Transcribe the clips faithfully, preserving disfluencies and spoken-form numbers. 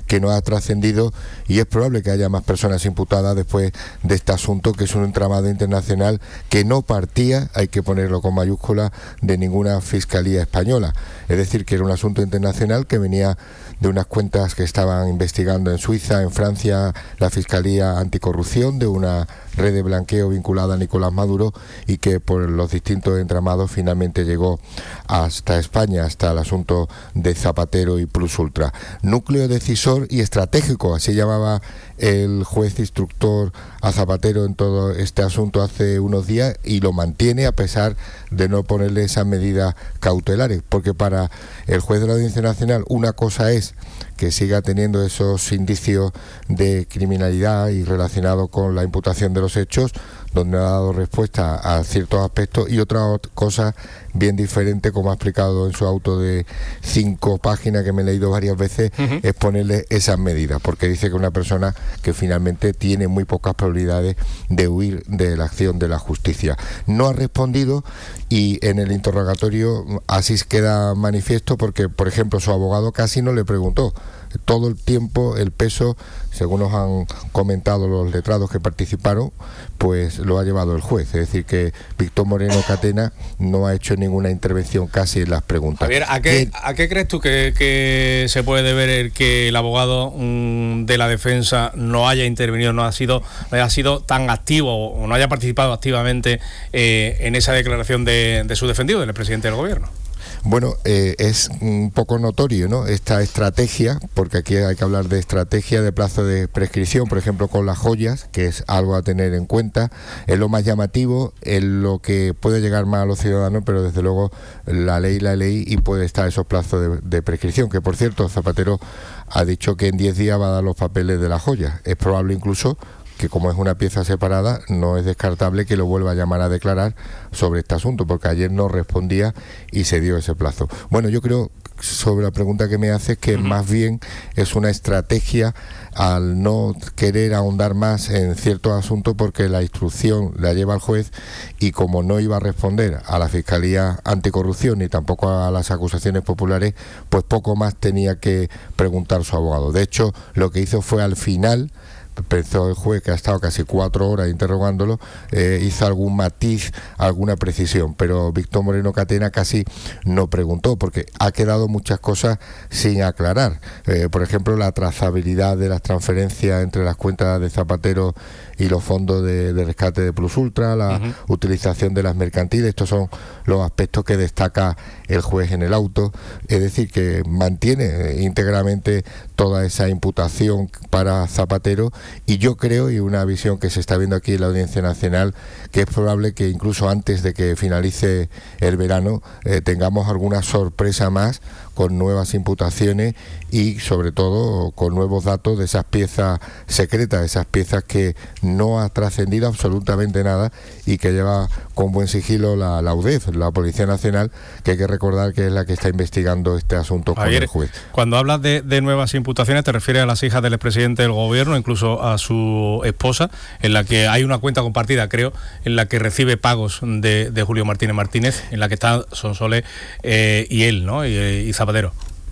que no ha trascendido, y es probable que haya más personas imputadas después de este asunto, que es un entramado internacional que no partía, hay que ponerlo con mayúscula, de ninguna fiscalía española. Es decir, que era un asunto internacional que venía de unas cuentas que estaban investigando en Suiza, en Francia, la Fiscalía Anticorrupción, de una red de blanqueo vinculada a Nicolás Maduro, y que por los distintos entramados finalmente llegó hasta España, hasta el asunto de Zapatero y Plus Ultra. Núcleo decisor y estratégico, así llamaba el juez instructor a Zapatero en todo este asunto hace unos días, y lo mantiene a pesar de no ponerle esas medidas cautelares, porque para el juez de la Audiencia Nacional una cosa es que siga teniendo esos indicios de criminalidad y relacionado con la imputación de los hechos, donde ha dado respuesta a ciertos aspectos, y otra cosa bien diferente, como ha explicado en su auto de cinco páginas que me he leído varias veces, uh-huh. es ponerle esas medidas, porque dice que una persona que finalmente tiene muy pocas probabilidades de huir de la acción de la justicia. No ha respondido, y en el interrogatorio así queda manifiesto, porque por ejemplo su abogado casi no le preguntó. Todo el tiempo el peso, según nos han comentado los letrados que participaron, pues lo ha llevado el juez. Es decir, que Víctor Moreno Catena no ha hecho ninguna intervención casi en las preguntas. Javier, ¿a qué, ¿a qué crees tú que, que se puede deber el que el abogado mmm, de la defensa no haya intervenido, no ha sido, no haya sido tan activo o no haya participado activamente eh, en esa declaración de, de su defendido, del presidente del gobierno? Bueno, eh, es un poco notorio, ¿no?, esta estrategia, porque aquí hay que hablar de estrategia de plazo de prescripción, por ejemplo, con las joyas, que es algo a tener en cuenta. Es lo más llamativo, es lo que puede llegar más a los ciudadanos, pero desde luego la ley, la ley, y puede estar esos plazos de, de prescripción, que por cierto, Zapatero ha dicho que en diez días va a dar los papeles de las joyas. Es probable incluso que, como es una pieza separada, no es descartable que lo vuelva a llamar a declarar sobre este asunto, porque ayer no respondía y se dio ese plazo. Bueno, yo creo, sobre la pregunta que me haces, que uh-huh. más bien es una estrategia al no querer ahondar más en ciertos asuntos, porque la instrucción la lleva el juez, y como no iba a responder a la Fiscalía Anticorrupción ni tampoco a las acusaciones populares, pues poco más tenía que preguntar su abogado. De hecho, lo que hizo fue al final, pensó el juez, que ha estado casi cuatro horas interrogándolo, eh, hizo algún matiz, alguna precisión, pero Víctor Moreno Catena casi no preguntó, porque ha quedado muchas cosas sin aclarar. Eh, por ejemplo, la trazabilidad de las transferencias entre las cuentas de Zapatero y los fondos de, de rescate de Plus Ultra, la uh-huh. utilización de las mercantiles. Estos son los aspectos que destaca el juez en el auto. Es decir, que mantiene íntegramente toda esa imputación para Zapatero, y yo creo, y una visión que se está viendo aquí en la Audiencia Nacional, que es probable que incluso antes de que finalice el verano eh, tengamos alguna sorpresa más, con nuevas imputaciones y sobre todo con nuevos datos de esas piezas secretas, esas piezas que no ha trascendido absolutamente nada y que lleva con buen sigilo la, la U D E F, la Policía Nacional, que hay que recordar que es la que está investigando este asunto con Ayer, el juez. Cuando hablas de, de nuevas imputaciones, te refieres a las hijas del expresidente del gobierno, incluso a su esposa, en la que hay una cuenta compartida, creo, en la que recibe pagos de, de Julio Martínez Martínez, en la que están Sonsoles eh, y él, ¿no? Y, y Zapatero.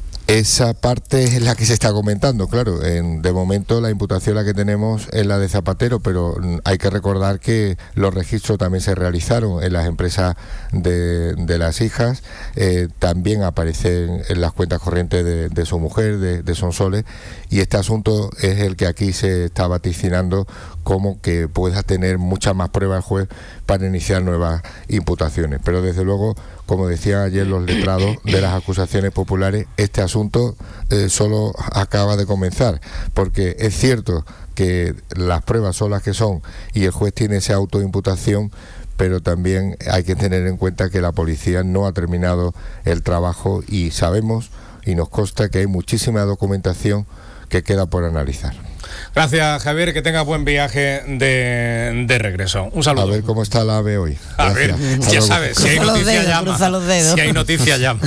Esa parte es la que se está comentando, claro. En, de momento la imputación la que tenemos es la de Zapatero, pero hay que recordar que los registros también se realizaron en las empresas de, de las hijas, eh, también aparecen en las cuentas corrientes de, de su mujer, de, de Sonsoles, y este asunto es el que aquí se está vaticinando como que pueda tener muchas más pruebas el juez para iniciar nuevas imputaciones. Pero desde luego, como decían ayer los letrados de las acusaciones populares, este asunto eh, solo acaba de comenzar, porque es cierto que las pruebas son las que son y el juez tiene esa autoimputación, pero también hay que tener en cuenta que la policía no ha terminado el trabajo, y sabemos y nos consta que hay muchísima documentación que queda por analizar. Gracias, Javier, que tenga buen viaje de, de regreso. Un saludo. A ver cómo está la AVE hoy. A ver, ya sabes, si hay noticia llama. Si hay noticia llama.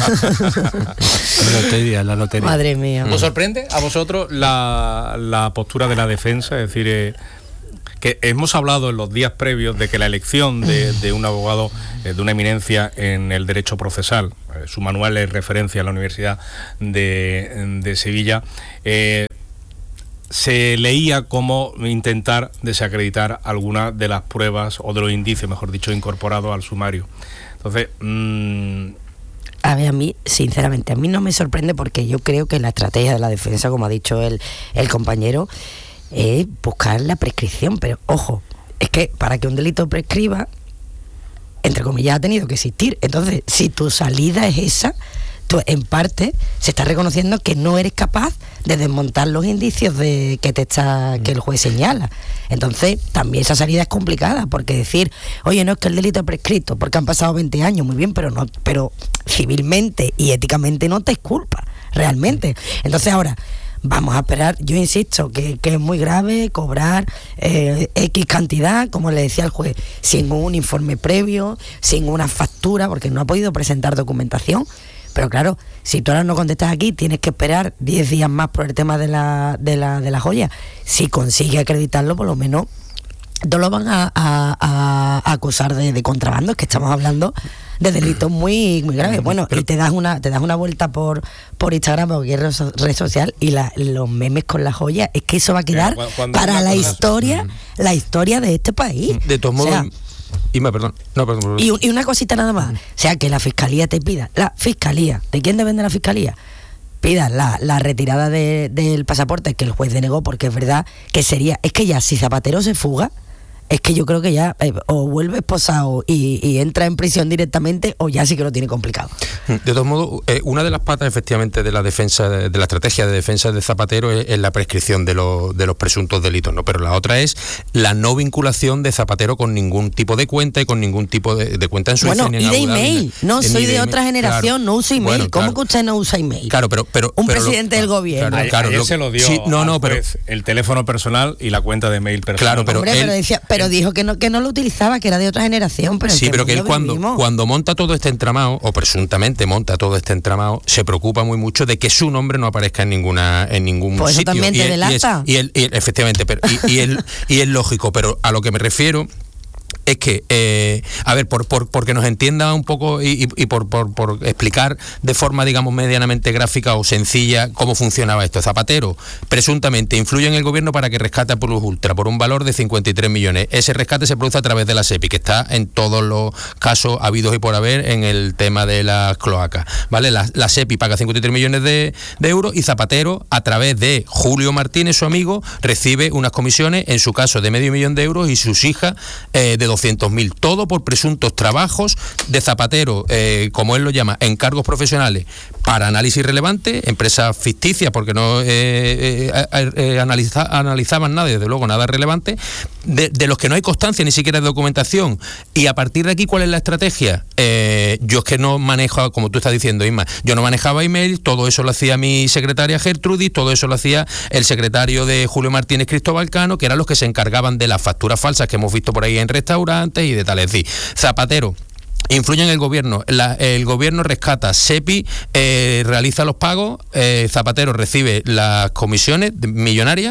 La lotería, la lotería. Madre mía. ¿Os sorprende a vosotros la, la postura de la defensa? Es decir, eh, que hemos hablado en los días previos de que la elección de, de un abogado eh, de una eminencia en el derecho procesal, eh, su manual es referencia a la Universidad de, de Sevilla, eh, se leía como intentar desacreditar alguna de las pruebas o de los indicios, mejor dicho, incorporados al sumario. Entonces, mmm... a ver, a mí, sinceramente, a mí no me sorprende, porque yo creo que la estrategia de la defensa, como ha dicho el, el compañero, es buscar la prescripción. Pero, ojo, es que para que un delito prescriba, entre comillas, ha tenido que existir. Entonces, si tu salida es esa, tú, en parte, se está reconociendo que no eres capaz de desmontar los indicios de que te está que el juez señala. Entonces, también esa salida es complicada, porque decir, oye, no, es que el delito es prescrito, porque han pasado veinte años, muy bien, pero no, pero civilmente y éticamente no te es culpa, realmente. Entonces, ahora, vamos a esperar. Yo insisto que, que es muy grave cobrar eh, X cantidad, como le decía el juez, sin un informe previo, sin una factura, porque no ha podido presentar documentación. Pero claro, si tú ahora no contestas aquí, tienes que esperar diez días más por el tema de la, de la, de la joya. Si consigue acreditarlo, por lo menos no lo van a, a, a acusar de, de contrabando. Es que estamos hablando de delitos muy muy graves. Bueno, y te das una te das una vuelta por por Instagram o cualquier red social, y la, los memes con la joya, es que eso va a quedar para la historia, la historia de este país. De todos modos, o sea, Inma, perdón. No, perdón, perdón. Y, y una cosita nada más. O sea, que la fiscalía te pida, la fiscalía, ¿de quién depende la fiscalía? Pida la, la retirada de, del pasaporte, que el juez denegó, porque es verdad que sería, es que ya si Zapatero se fuga, es que yo creo que ya eh, o vuelve esposado y, y entra en prisión directamente, o ya sí que lo tiene complicado. De todos modos, eh, una de las patas efectivamente de la defensa, de, de la estrategia de defensa de Zapatero es, es la prescripción de, lo, de los presuntos delitos, ¿no? Pero la otra es la no vinculación de Zapatero con ningún tipo de cuenta y con ningún tipo de, de cuenta en Suiza. Bueno, ni en y de Abu Dhabi, email. No, soy de, de otra generación, claro. No uso email. Bueno, ¿cómo claro. que usted no usa email? Claro, pero... pero Un pero presidente lo, del gobierno. Claro, claro, ayer lo, se lo dio sí, no, al no, juez, pero, el teléfono personal y la cuenta de mail personal. Claro, pero Hombre, él, pero, decía, pero dijo que no, que no lo utilizaba, que era de otra generación. Pero sí, que pero que él cuando, cuando monta todo este entramado, o presuntamente monta todo este entramado, se preocupa muy mucho de que su nombre no aparezca en ninguna en ningún pues sitio. Eso también te delata. Y, él, y, él, y él, efectivamente, pero, y, y, él, y es lógico, pero a lo que me refiero es que, eh, a ver, por, por porque nos entienda un poco y, y por, por, por explicar de forma, digamos, medianamente gráfica o sencilla cómo funcionaba esto. Zapatero presuntamente influye en el gobierno para que rescate a Plus Ultra por un valor de cincuenta y tres millones. Ese rescate se produce a través de la SEPI, que está en todos los casos habidos y por haber en el tema de las cloacas, ¿vale? La, la SEPI paga cincuenta y tres millones de, de euros y Zapatero, a través de Julio Martínez, su amigo, recibe unas comisiones, en su caso de medio millón de euros, y sus hijas eh, de doscientos mil, todo por presuntos trabajos de Zapatero, eh, como él lo llama, encargos profesionales para análisis relevante, empresas ficticias, porque no eh, eh, eh, analiza, analizaban nada, desde luego nada relevante, de, de los que no hay constancia ni siquiera de documentación. Y a partir de aquí, ¿cuál es la estrategia? Eh, yo es que no manejo, como tú estás diciendo, Isma, yo no manejaba email, todo eso lo hacía mi secretaria Gertrudis, todo eso lo hacía el secretario de Julio Martínez, Cristóbal Cano, que eran los que se encargaban de las facturas falsas que hemos visto por ahí en restaurantes y de tal. Es decir, Zapatero influye en el gobierno, la, el gobierno rescata, SEPI eh, realiza los pagos, eh, Zapatero recibe las comisiones millonarias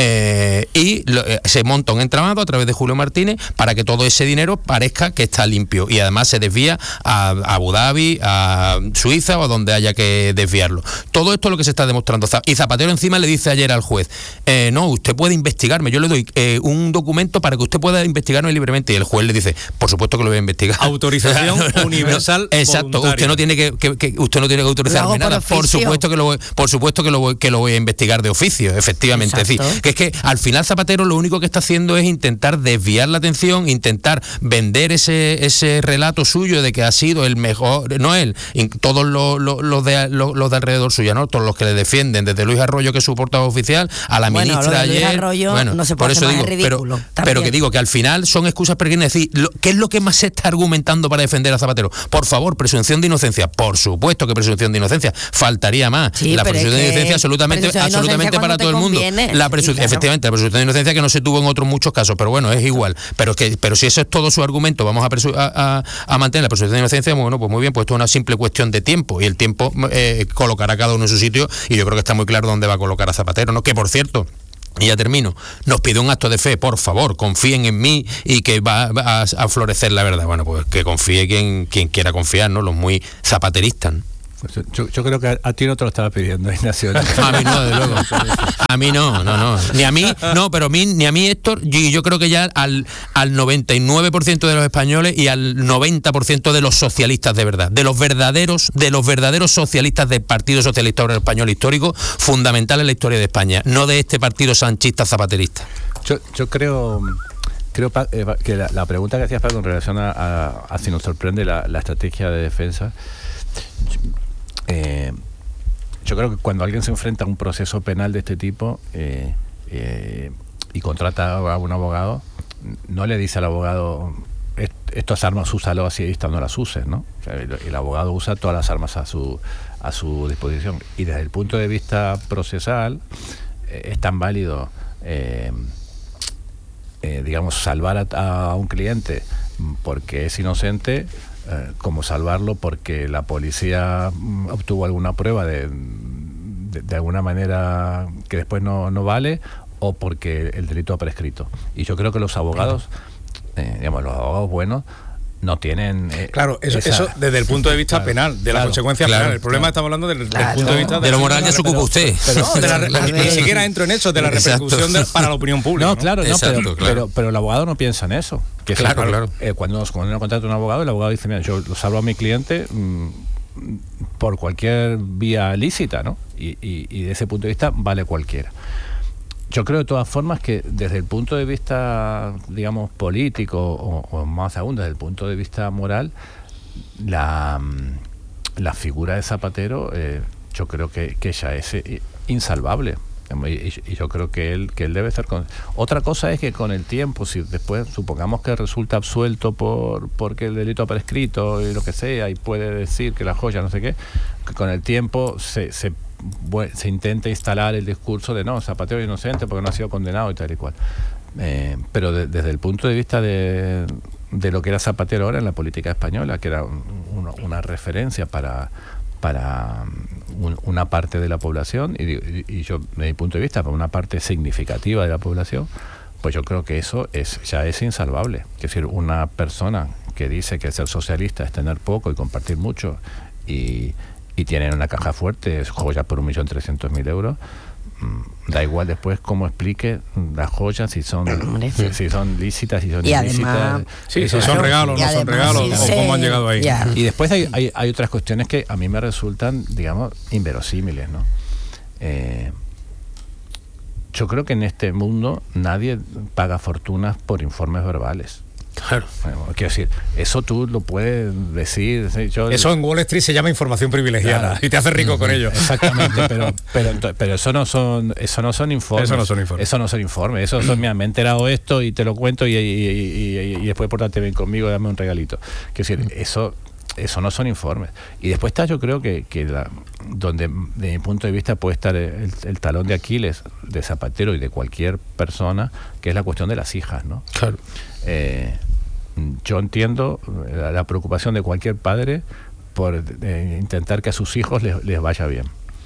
eh, y lo, eh, se monta un entramado a través de Julio Martínez para que todo ese dinero parezca que está limpio, y además se desvía a, a Abu Dhabi, a Suiza o a donde haya que desviarlo. Todo esto es lo que se está demostrando, y Zapatero encima le dice ayer al juez, eh, no, usted puede investigarme, yo le doy eh, un documento para que usted pueda investigarme libremente, y el juez le dice, por supuesto que lo voy a investigar. Autorización universal. No, exacto, voluntaria. usted no tiene que, que, que usted no tiene que autorizarme nada. Por, por supuesto que lo voy, por supuesto que lo voy, que lo voy a investigar de oficio, efectivamente. Es decir, que es que al final Zapatero lo único que está haciendo es intentar desviar la atención, intentar vender ese ese relato suyo de que ha sido el mejor, no él, todos los, los, los de los, los de alrededor suya, ¿no? Todos los que le defienden, desde Luis Arroyo, que es su portavoz oficial, a la bueno, ministra lo de ayer. Luis Arroyo, bueno, no se puede por eso digo, ridículo, pero, pero que digo que al final son excusas peregrinas. Es decir, lo, ¿qué es lo que más se está argumentando para defender a Zapatero? Por favor, presunción de inocencia. Por supuesto que presunción de inocencia. Faltaría más. Sí, la presunción es de inocencia absolutamente, de absolutamente para todo el mundo. La presun- sí, claro. Efectivamente, la presunción de inocencia que no se tuvo en otros muchos casos, pero bueno, es igual. Pero que, pero si eso es todo su argumento, vamos a, presu- a, a, a mantener la presunción de inocencia, bueno, pues muy bien, pues esto es una simple cuestión de tiempo, y el tiempo eh, colocará a cada uno en su sitio, y yo creo que está muy claro dónde va a colocar a Zapatero, ¿no? Que por cierto, y ya termino, nos pide un acto de fe, por favor, confíen en mí y que va, va a, a florecer la verdad. Bueno, pues que confíe quien, quien quiera confiar, ¿no? Los muy zapateristas, ¿no? Pues yo, yo creo que a, a ti no te lo estaba pidiendo, Ignacio. A mí no, de luego. A mí no, no, no. Ni a mí, no, pero a mí, ni a mí, Héctor, yo, yo creo que ya al, al noventa y nueve por ciento de los españoles y al noventa por ciento de los socialistas de verdad, de los verdaderos, de los verdaderos socialistas del Partido Socialista Obrero Español histórico, fundamental en la historia de España, no de este partido sanchista zapaterista. Yo, yo creo... Creo que la, la pregunta que hacías, Paco, en relación a, a, a si nos sorprende la, la estrategia de defensa, eh, yo creo que cuando alguien se enfrenta a un proceso penal de este tipo eh, eh, y contrata a un abogado, no le dice al abogado, estas armas úsalo así y estas no las uses, ¿no? O sea, el, el abogado usa todas las armas a su, a su disposición. Y desde el punto de vista procesal, eh, es tan válido... Eh, Eh, digamos, salvar a, a un cliente porque es inocente, eh, como salvarlo porque la policía obtuvo alguna prueba de, de, de alguna manera que después no, no vale, o porque el delito ha prescrito. Y yo creo que los abogados, eh, digamos, los abogados buenos, no tienen... Eh, claro, eso, esa, eso desde el punto de vista claro, penal, de claro, la consecuencia claro, penal. El problema claro. estamos hablando del, Claro. del punto de vista... De, de lo moral ya se ocupa usted. Pero, no, de la, la, ni siquiera entro en eso, de la repercusión de, para la opinión pública. No, ¿no? claro, no, Exacto, pero, claro. Pero, pero el abogado no piensa en eso. Que Claro, sí, claro. Eh, cuando, cuando uno contrata a un abogado, el abogado dice, mira, yo lo salvo a mi cliente mmm, por cualquier vía lícita, ¿no? Y, y, y de ese punto de vista vale cualquiera. Yo creo de todas formas que desde el punto de vista, digamos, político o, o más aún desde el punto de vista moral, la, la figura de Zapatero eh, yo creo que, que ya es eh, insalvable. Y, y yo creo que él que él debe estar con... Otra cosa es que con el tiempo, si después supongamos que resulta absuelto por porque el delito ha prescrito y lo que sea, y puede decir que la joya no sé qué, que con el tiempo se, se se intenta instalar el discurso de no, Zapatero es inocente porque no ha sido condenado y tal y cual. Eh, pero de, desde el punto de vista de, de lo que era Zapatero ahora en la política española, que era un, un, una referencia para, para un, una parte de la población, y, y, y yo, desde mi punto de vista, para una parte significativa de la población, pues yo creo que eso es ya es insalvable. Es decir, una persona que dice que ser socialista es tener poco y compartir mucho, y y tienen una caja fuerte, joyas por un millón trescientos mil euros, da igual después cómo explique las joyas, si son si, si son lícitas, si son y ilícitas. Además, sí, si son regalos, no son regalos, sí, o sí, cómo han llegado ahí. Ya. Y después hay, hay, hay otras cuestiones que a mí me resultan, digamos, inverosímiles, ¿no? Eh, yo creo que en este mundo nadie paga fortunas por informes verbales. Claro. Bueno, quiero decir, eso tú lo puedes decir. Yo, eso en Wall Street se llama información privilegiada, claro, y te hace rico uh-huh. con ello. Exactamente, pero, pero, pero eso no son eso no son informes. Eso no son informes. Eso no son informes. Eso son, mira, me he enterado esto y te lo cuento y, y, y, y, y después pórtate bien conmigo, dame un regalito. Quiero decir, eso eso no son informes. Y después está, yo creo que, que la, donde de mi punto de vista puede estar el, el talón de Aquiles de Zapatero y de cualquier persona, que es la cuestión de las hijas, ¿no? Claro. Eh, yo entiendo la, la preocupación de cualquier padre por eh, intentar que a sus hijos les, les vaya bien.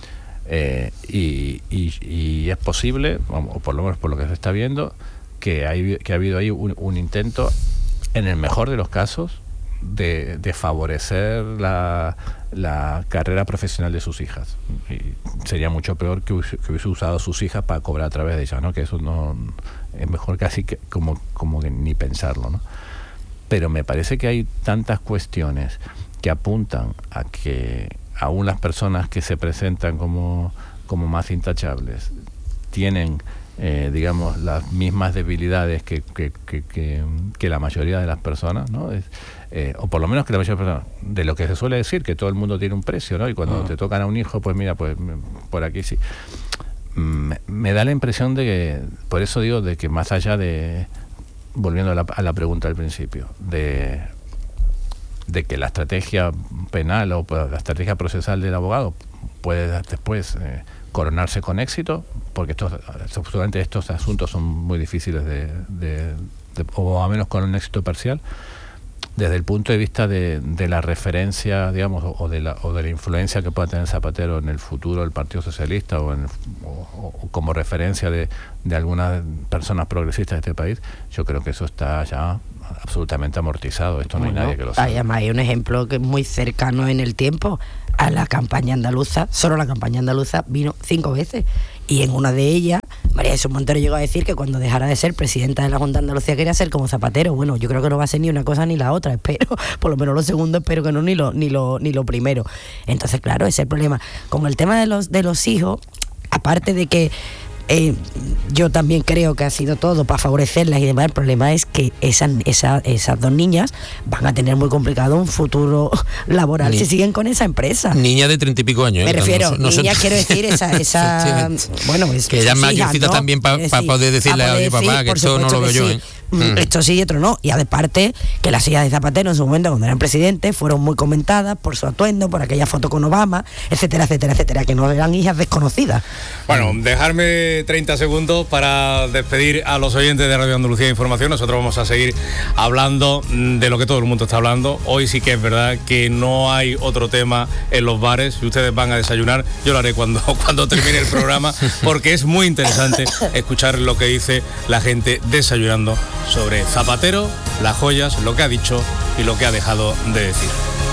Eh, y, y, y es posible, o por lo menos por lo que se está viendo, que, hay, que ha habido ahí un, un intento, en el mejor de los casos, de, de favorecer la, la carrera profesional de sus hijas. Y sería mucho peor que hubiese, que hubiese usado a sus hijas para cobrar a través de ellas, ¿no? Que eso no es mejor casi que como, como que ni pensarlo, ¿no? Pero me parece que hay tantas cuestiones que apuntan a que aún las personas que se presentan como, como más intachables tienen, eh, digamos, las mismas debilidades que, que, que, que, que la mayoría de las personas, ¿no? Es, eh, o por lo menos que la mayoría de las personas, de lo que se suele decir, que todo el mundo tiene un precio, ¿no? Y cuando uh-huh. te tocan a un hijo, pues mira, pues por aquí sí. Me, me da la impresión de que, por eso digo, de que más allá de... Volviendo a la, a la pregunta al principio, de, de que la estrategia penal o la estrategia procesal del abogado puede después eh, coronarse con éxito, porque estos, absolutamente estos asuntos son muy difíciles de, de, de, o a menos con un éxito parcial, desde el punto de vista de, de la referencia, digamos, o de la, o de la influencia que pueda tener Zapatero en el futuro del Partido Socialista o, en el, o, o como referencia de, de algunas personas progresistas de este país, yo creo que eso está ya absolutamente amortizado. Esto no bueno, hay nadie que lo sepa. Además hay un ejemplo que es muy cercano en el tiempo. a la campaña andaluza, solo la campaña andaluza, vino cinco veces. Y en una de ellas, María Jesús Montero llegó a decir que cuando dejara de ser presidenta de la Junta de Andalucía quería ser como Zapatero. Bueno, yo creo que no va a ser ni una cosa ni la otra, espero, por lo menos lo segundo espero que no, ni lo, ni lo, ni lo primero. Entonces, claro, ese es el problema. Con el tema de los, de los hijos, aparte de que Eh, yo también creo que ha sido todo para favorecerlas y demás. El problema es que esas, esas, esas dos niñas van a tener muy complicado un futuro laboral Ni, si siguen con esa empresa. Niña de treinta y pico años. Me ¿eh? refiero, no, no niña, se... quiero decir, esa... esa bueno, es, que ella es mayorcita, ¿no? También para pa poder decirle a mi papá que esto no lo veo yo, ¿eh? Mm. Esto sí y otro no. Y aparte que las hijas de Zapatero en su momento cuando eran presidentes fueron muy comentadas por su atuendo, por aquella foto con Obama, etcétera, etcétera, etcétera, que no eran hijas desconocidas. Bueno, dejarme treinta segundos para despedir a los oyentes de Radio Andalucía Información. Nosotros vamos a seguir hablando de lo que todo el mundo está hablando. Hoy sí que es verdad que no hay otro tema en los bares. Si ustedes van a desayunar, yo lo haré cuando, cuando termine el programa, porque es muy interesante escuchar lo que dice la gente desayunando sobre Zapatero, las joyas, lo que ha dicho y lo que ha dejado de decir.